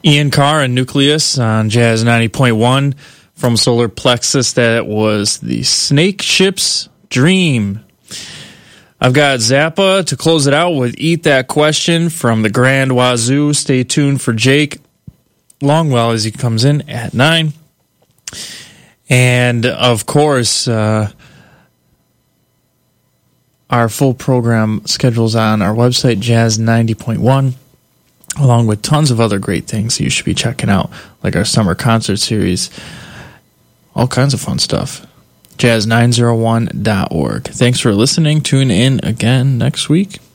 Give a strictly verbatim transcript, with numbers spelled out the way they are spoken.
Ian Carr and Nucleus on Jazz ninety point one. From Solar Plexus, that was the Snake Ship's Dream. I've got Zappa to close it out with Eat That Question from the Grand Wazoo. Stay tuned for Jake Longwell as he comes in at nine. And, of course, uh, our full program schedule's on our website, Jazz ninety point one, along with tons of other great things you should be checking out, like our summer concert series, all kinds of fun stuff. jazz nine oh one dot org. Thanks for listening. Tune in again next week.